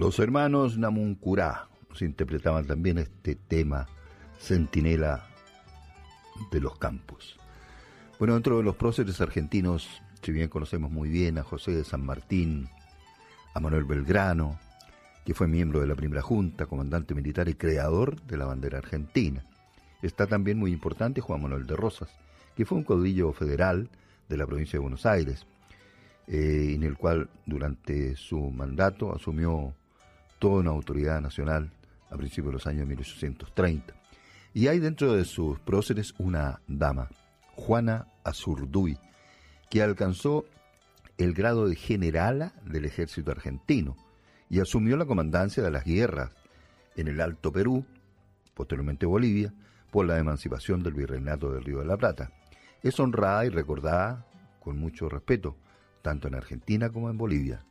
Los hermanos Namuncurá se interpretaban también este tema, Centinela de los Campos. Bueno, dentro de los próceres argentinos, si bien conocemos muy bien a José de San Martín, a Manuel Belgrano, que fue miembro de la primera junta, comandante militar y creador de la bandera argentina. Está también muy importante Juan Manuel de Rosas, que fue un caudillo federal de la provincia de Buenos Aires, en el cual durante su mandato asumió toda una autoridad nacional a principios de los años 1830. Y hay dentro de sus próceres una dama, Juana Azurduy, que alcanzó el grado de generala del ejército argentino y asumió la comandancia de las guerras en el Alto Perú, posteriormente Bolivia, por la emancipación del virreinato del Río de la Plata. Es honrada y recordada con mucho respeto, tanto en Argentina como en Bolivia.